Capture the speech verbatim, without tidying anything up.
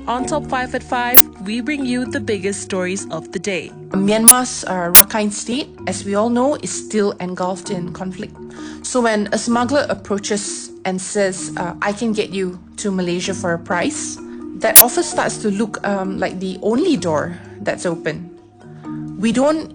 On Top five at five, we bring you the biggest stories of the day. Myanmar's uh, Rakhine state, as we all know, is still engulfed in conflict. So when a smuggler approaches and says, uh, I can get you to Malaysia for a price, that offer starts to look um, like the only door that's open. We don't